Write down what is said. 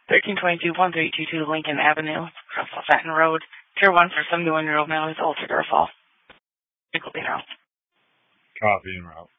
1322-1322 Lincoln Avenue, Russell Fenton Road, Tier 1 for 71-year-old male who's altered or fall. Nickel being route. Copy en route.